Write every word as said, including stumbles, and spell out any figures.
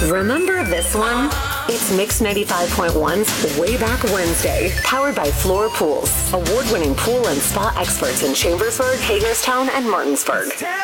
Remember this one? It's Mix ninety-five point one's Way Back Wednesday, powered by Floor Pools, award-winning pool and spa experts in Chambersburg, Hagerstown, and Martinsburg.